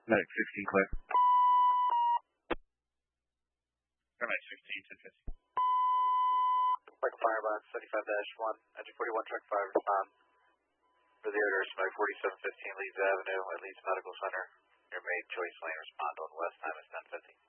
Medic 16 clear. Medic 16, 1050. Like Firebox 75-1, engine 41, truck 5, respond. For the orders, Medic 4715 Leeds Avenue at Leeds Medical Center. Your main choice lane, respond on west, time is 1050.